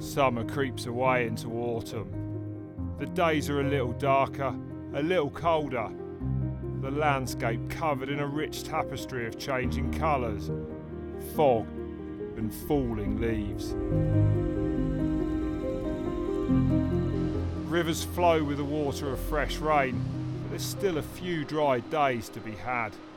Summer creeps away into autumn. The days are a little darker, a little colder. The landscape covered in a rich tapestry of changing colours, fog and falling leaves. Rivers flow with the water of fresh rain, but there's still a few dry days to be had.